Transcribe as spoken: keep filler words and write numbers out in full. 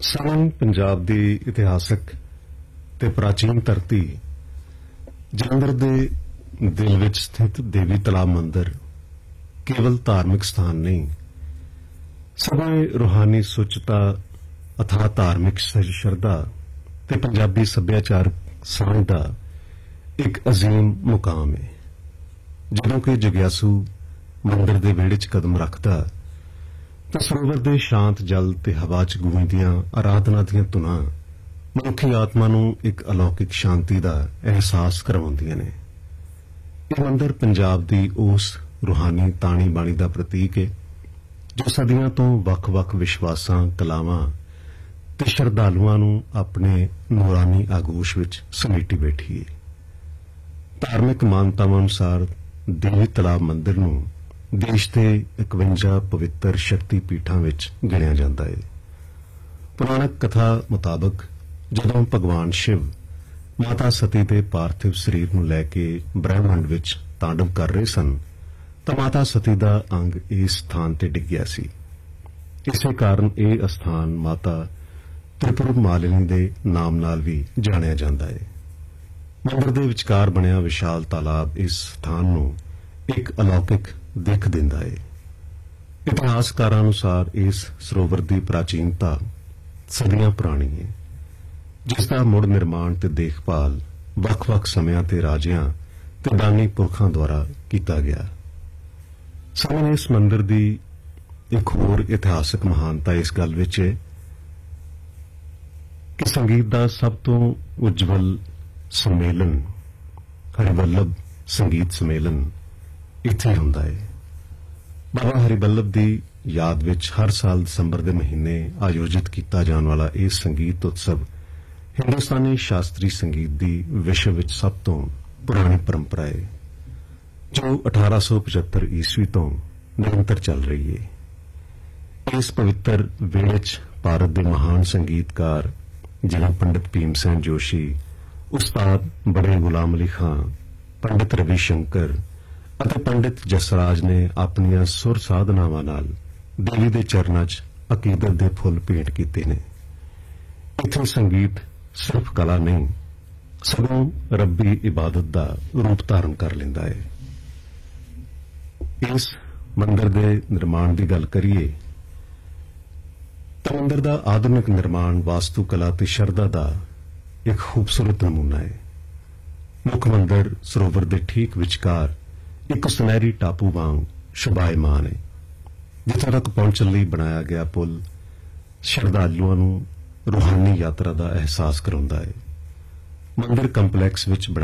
ਸਾਵਣ ਪੰਜਾਬ ਦੀ ਇਤਿਹਾਸਕ ਤੇ ਪ੍ਰਾਚੀਨ ਧਰਤੀ ਜਲੰਧਰ ਦੇ ਦਿਲ ਵਿੱਚ ਸਥਿਤ ਦੇਵੀ ਤਲਾਬ ਮੰਦਿਰ ਕੇਵਲ ਧਾਰਮਿਕ ਸਥਾਨ ਨਹੀਂ ਸਗੋਂ ਰੂਹਾਨੀ ਸੁੱਚਤਾ ਅਥਾਹ ਧਾਰਮਿਕ ਸ਼ਰਧਾ ਤੇ ਪੰਜਾਬੀ ਸੱਭਿਆਚਾਰ ਸਾਂਝ ਦਾ ਇੱਕ ਅਜ਼ੀਮ ਮੁਕਾਮ ਹੈ। ਜਦੋਂ ਕਿ ਜਗਿਆਸੂ ਮੰਦਿਰ ਦੇ ਵਿਹੜੇ 'ਚ ਕਦਮ ਰੱਖਦਾ ਤਾਂ ਸਰੋਵਰ ਦੇ ਸ਼ਾਂਤ ਜਲ ਤੇ ਹਵਾ 'ਚ ਗੂੰਜਦੀਆਂ ਆਰਾਧਨਾ ਦੀਆਂ ਧੁਨਾਂ ਮਨੁੱਖੀ ਆਤਮਾ ਨੂੰ ਇੱਕ ਅਲੌਕਿਕ ਸ਼ਾਂਤੀ ਦਾ ਅਹਿਸਾਸ ਕਰਵਾਉਂਦੀਆਂ ਨੇ। ਇਹ ਮੰਦਿਰ ਪੰਜਾਬ ਦੀ ਉਸ ਰੂਹਾਨੀ ਤਾਣੀ ਬਾਣੀ ਦਾ ਪ੍ਰਤੀਕ ਹੈ ਜੋ ਸਦੀਆਂ ਤੋਂ ਵੱਖ-ਵੱਖ ਵਿਸ਼ਵਾਸਾਂ ਕਲਾਵਾਂ ਤੇ ਸ਼ਰਧਾਲੂਆਂ ਨੂੰ ਆਪਣੇ ਨੂਰਾਨੀ ਆਗੋਸ਼ ਵਿੱਚ ਸਮੇਟੀ ਬੈਠੀ ਹੈ। ਧਾਰਮਿਕ ਮਾਨਤਾਵਾਂ ਅਨੁਸਾਰ ਦੇਵੀ ਤਲਾਬ ਮੰਦਿਰ ਨੂੰ ਦੇਸ਼ ਦੇ ਇਕਵੰਜਾ ਪਵਿੱਤਰ ਸ਼ਕਤੀ ਪੀਠਾਂ ਵਿੱਚ ਗਿਣਿਆ ਜਾਂਦਾ ਹੈ। ਪੁਰਾਣਕ ਕਥਾ ਮੁਤਾਬਕ ਜਦੋਂ ਭਗਵਾਨ ਸ਼ਿਵ ਮਾਤਾ ਸਤੀ ਦੇ ਪਾਰਥਿਵ ਸਰੀਰ ਨੂੰ ਲੈ ਕੇ ਬ੍ਰਹਿਮੰਡ ਵਿੱਚ ਤਾਂਡਵ ਕਰ ਰਹੇ ਸਨ ਤਾਂ ਮਾਤਾ ਸਤੀ ਦਾ ਅੰਗ ਇਸ ਸਥਾਨ ਤੇ ਡਿੱਗਿਆ ਸੀ। ਇਸੇ ਕਾਰਨ ਇਹ ਅਸਥਾਨ ਮਾਤਾ ਤ੍ਰਿਪੁਰ ਮਾਲਿਨੀ ਦੇ ਨਾਮ ਨਾਲ ਵੀ ਜਾਣਿਆ ਜਾਂਦਾ ਹੈ। ਮੰਦਿਰ ਦੇ ਵਿਚਕਾਰ ਬਣਿਆ ਵਿਸ਼ਾਲ ਤਾਲਾਬ ਇਸ ਸਥਾਨ ਨੂੰ ਇੱਕ ਅਲੌਕਿਕ ਦਿੱਖ ਦਿੰਦਾ ਹੈ। ਇਤਿਹਾਸਕਾਰਾਂ ਅਨੁਸਾਰ ਇਸ ਸਰੋਵਰ ਦੀ ਪ੍ਰਾਚੀਨਤਾ ਸਦੀਆਂ ਪੁਰਾਣੀ ਹੈ ਜਿਸ ਦਾ ਮੁੜ ਨਿਰਮਾਣ ਤੇ ਦੇਖਭਾਲ ਵੱਖ-ਵੱਖ ਸਮਿਆਂ ਤੇ ਰਾਜਿਆਂ ਤੇ ਦਾਨੀ ਪੁਰਖਾਂ ਦੁਆਰਾ ਕੀਤਾ ਗਿਆ। ਸਾਨੂੰ ਇਸ ਮੰਦਿਰ ਦੀ ਇੱਕ ਹੋਰ ਇਤਿਹਾਸਕ ਮਹਾਨਤਾ ਇਸ ਗੱਲ ਵਿੱਚ ਹੈ ਕਿ ਸੰਗੀਤ ਦਾ ਸਭ ਤੋਂ ਉਜਵਲ ਸੰਮੇਲਨ ਹਰਿਵੱਲਭ ਸੰਗੀਤ ਸੰਮੇਲਨ ਇੱਥੇ ਹੁੰਦਾ ਹੈ। ਬਾਬਾ ਹਰਿਵੱਲਭ ਦੀ ਯਾਦ ਵਿੱਚ ਹਰ ਸਾਲ ਦਸੰਬਰ ਦੇ ਮਹੀਨੇ ਆਯੋਜਿਤ ਕੀਤਾ ਜਾਣ ਵਾਲਾ ਇਹ ਸੰਗੀਤ ਉਤਸਵ ਹਿੰਦੁਸਤਾਨੀ ਸ਼ਾਸਤਰੀ ਸੰਗੀਤ ਦੀ ਵਿਸ਼ਵ ਵਿੱਚ ਸਭ ਤੋਂ ਪੁਰਾਣੀ ਪਰੰਪਰਾ ਹੈ ਜੋ ਅਠਾਰਾਂ ਸੌ ਪਚੱਤਰ ਈਸਵੀ ਤੋਂ ਨਿਰੰਤਰ ਚੱਲ ਰਹੀ ਹੈ। ਇਸ ਪਵਿੱਤਰ ਵੇਲੇ 'ਚ ਭਾਰਤ ਦੇ ਮਹਾਨ ਸੰਗੀਤਕਾਰ ਜਿਵੇਂ ਪੰਡਿਤ ਭੀਮ ਸੈਨ ਜੋਸ਼ੀ, ਉਸਤਾਦ ਬੜੇ ਗੁਲਾਮ ਅਲੀ ਖਾਂ, ਪੰਡਿਤ ਰਵੀ ਸ਼ੰਕਰ ਅਤੇ ਪੰਡਿਤ ਜਸਰਾਜ ਨੇ ਆਪਣੀਆਂ ਸੁਰ ਸਾਧਨਾਵਾਂ ਨਾਲ ਦੇਵੀ ਦੇ ਚਰਨਾਂ 'ਚ ਅਕੀਦਤ ਦੇ ਫੁੱਲ ਭੇਂਟ ਕੀਤੇ ਨੇ। ਇੱਥੇ ਸੰਗੀਤ ਸਿਰਫ ਕਲਾ ਨਹੀਂ ਸਗੋਂ ਰੱਬੀ ਇਬਾਦਤ ਦਾ ਰੂਪ ਧਾਰਨ ਕਰ ਲੈਂਦਾ ਹੈ। ਇਸ ਮੰਦਿਰ ਦੇ ਨਿਰਮਾਣ ਦੀ ਗੱਲ ਕਰੀਏ ਤਾਂ ਮੰਦਿਰ ਦਾ ਆਧੁਨਿਕ ਨਿਰਮਾਣ ਵਾਸਤੂ ਕਲਾ ਤੇ ਸ਼ਰਧਾ ਦਾ ਇੱਕ ਖੂਬਸੂਰਤ ਨਮੂਨਾ ਹੈ। ਮੁੱਖ ਮੰਦਿਰ ਸਰੋਵਰ ਦੇ ਠੀਕ ਵਿਚਕਾਰ ਇੱਕ ਸੁਨਹਿਰੀ ਟਾਪੂ ਵਾਂਗ ਸ਼ੋਭਾਇਮਾਨ ਹੈ ਜਿੱਥੇ ਤੱਕ ਪਹੁੰਚਣ ਲਈ ਬਣਾਇਆ ਗਿਆ ਪੁਲ ਸ਼ਰਧਾਲੂਆਂ ਨੂੰ ਰੂਹਾਨੀ ਯਾਤਰਾ ਦਾ ਅਹਿਸਾਸ ਕਰਾਉਂਦਾ ਹੈ। ਮੰਦਿਰ ਕੰਪਲੈਕਸ ਵਿੱਚ